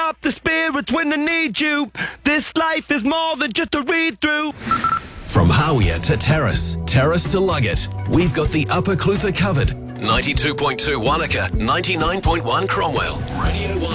up the spirits when I need you. This life is more than just a read-through. From Hawea to Terrace, Terrace to Luggett, we've got the Upper Clutha covered. 92.2 Wanaka, 99.1 Cromwell. Radio 1.